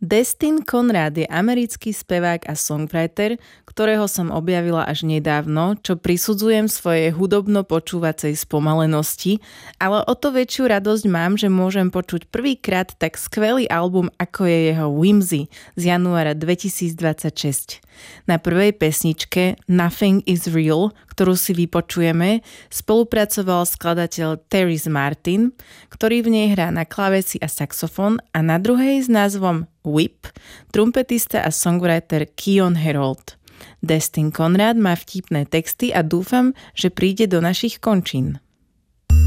Destin Conrad je americký spevák a songwriter, ktorého som objavila až nedávno, čo prisudzujem svojej hudobno-počúvacej spomalenosti, ale o to väčšiu radosť mám, že môžem počuť prvýkrát tak skvelý album, ako je jeho Whimsy z januára 2026. Na prvej pesničke Nothing is Real, ktorú si vypočujeme, spolupracoval skladateľ Terrence Martin, ktorý v nej hrá na klávesi a saxofón, a na druhej s názvom Whip trumpetista a songwriter Keyon Herold. Destin Conrad má vtipné texty a dúfam, že príde do našich končín.